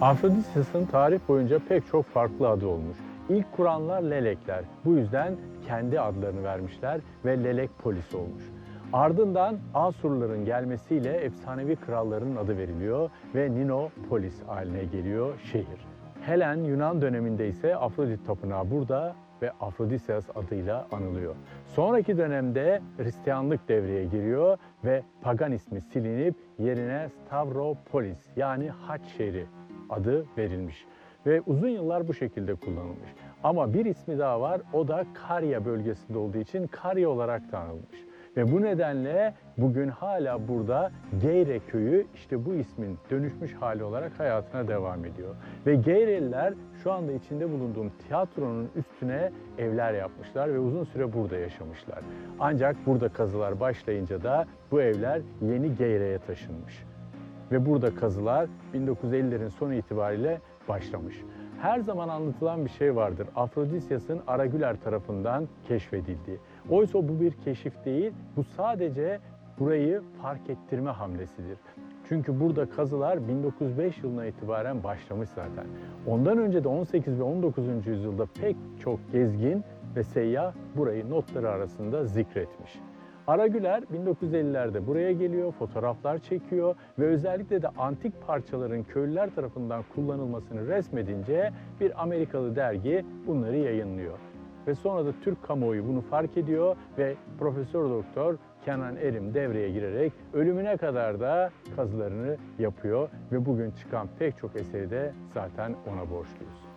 Afrodisyas'ın tarih boyunca pek çok farklı adı olmuş. İlk kuranlar Lelekler. Bu yüzden kendi adlarını vermişler ve Lelek Polis olmuş. Ardından Asurluların gelmesiyle efsanevi kralların adı veriliyor ve Ninopolis haline geliyor şehir. Helen Yunan döneminde ise Afrodit Tapınağı burada ve Afrodisyas adıyla anılıyor. Sonraki dönemde Hristiyanlık devreye giriyor ve pagan ismi silinip yerine Stavropolis yani Haç şehri adı verilmiş. Ve uzun yıllar bu şekilde kullanılmış. Ama bir ismi daha var, o da Karya bölgesinde olduğu için Karya olarak da anılmış. Ve bu nedenle bugün hala burada Geyre köyü işte bu ismin dönüşmüş hali olarak hayatına devam ediyor. Ve Geyreliler şu anda içinde bulunduğum tiyatronun üstüne evler yapmışlar ve uzun süre burada yaşamışlar. Ancak burada kazılar başlayınca da bu evler Yeni Geyre'ye taşınmış. Ve burada kazılar 1950'lerin sonu itibariyle başlamış. Her zaman anlatılan bir şey vardır. Afrodisyas'ın Aragüler tarafından keşfedildiği. Oysa bu bir keşif değil, bu sadece burayı fark ettirme hamlesidir. Çünkü burada kazılar 1905 yılına itibaren başlamış zaten. Ondan önce de 18 ve 19. yüzyılda pek çok gezgin ve seyyah burayı notları arasında zikretmiş. Aragüler 1950'lerde buraya geliyor, fotoğraflar çekiyor ve özellikle de antik parçaların köylüler tarafından kullanılmasını resmedince bir Amerikalı dergi bunları yayınlıyor. Ve sonra da Türk kamuoyu bunu fark ediyor ve Profesör Doktor Kenan Erim devreye girerek ölümüne kadar da kazılarını yapıyor ve bugün çıkan pek çok eseri de zaten ona borçluyuz.